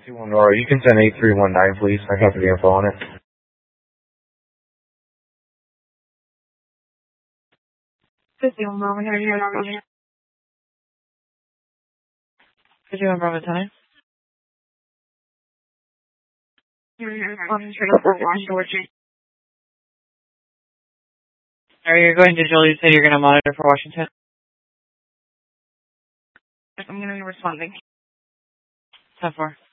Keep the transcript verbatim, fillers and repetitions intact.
two one Nora, you can send eight three one nine, please. I have the info on it. fifty-one Bravo, here, here, here. fifty-one Bravo, time. Here, here, here. Are you going to Julie? You said you're going to monitor for Washington? I'm going to be responding. ten four.